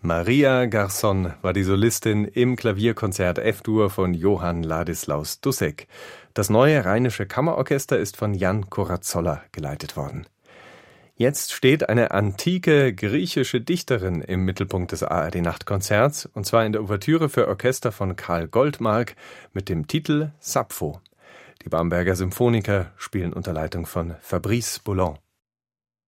Maria Garçon war die Solistin im Klavierkonzert F-Dur von Johann Ladislaus Dussek. Das neue Rheinische Kammerorchester ist von Jan Corazzolla geleitet worden. Jetzt steht eine antike griechische Dichterin im Mittelpunkt des ARD-Nachtkonzerts, und zwar in der Ouvertüre für Orchester von Karl Goldmark mit dem Titel Sappho. Die Bamberger Symphoniker spielen unter Leitung von Fabrice Boulon.